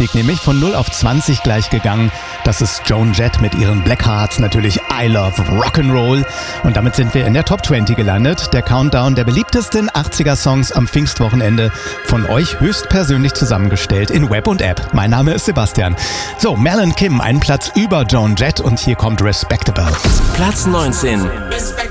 Einstieg, nämlich von 0 auf 20 gleich gegangen. Das ist Joan Jett mit ihren Blackhearts, natürlich I Love Rock'n'Roll. Und damit sind wir in der Top 20 gelandet. Der Countdown der beliebtesten 80er-Songs am Pfingstwochenende von euch höchstpersönlich zusammengestellt in Web und App. Mein Name ist Sebastian. So, Mel and Kim, einen Platz über Joan Jett und hier kommt Respectable. Platz 19.